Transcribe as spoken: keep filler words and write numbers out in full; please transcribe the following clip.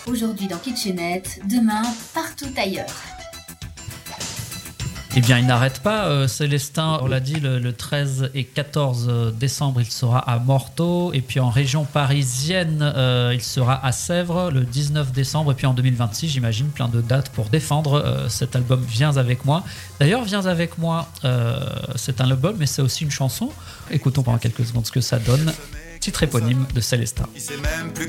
Aujourd'hui dans Kitchenette, demain partout ailleurs. Eh bien, il n'arrête pas, euh, Célestin, on l'a dit, le, le treize et quatorze décembre, il sera à Morteau. Et puis en région parisienne, euh, il sera à Sèvres le dix-neuf décembre. Et puis en deux mille vingt-six, j'imagine, plein de dates pour défendre euh, cet album Viens avec moi. D'ailleurs, Viens avec moi, euh, c'est un album, mais c'est aussi une chanson. Écoutons pendant quelques secondes ce que ça donne. Titre éponyme de Célestin.